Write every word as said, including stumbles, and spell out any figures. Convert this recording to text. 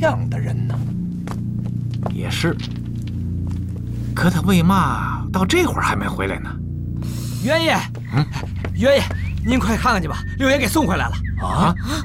样的人呢？ 也是。可他为嘛到这会儿还没回来呢？ 元爷， 嗯， 元爷，您快看看去吧，六爷给送回来了。 啊！